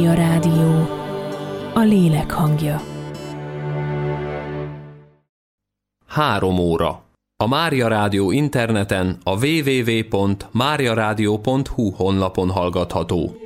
Mária Rádió, a lélek hangja. 3 óra. A Mária Rádió interneten a www.mariaradio.hu honlapon hallgatható.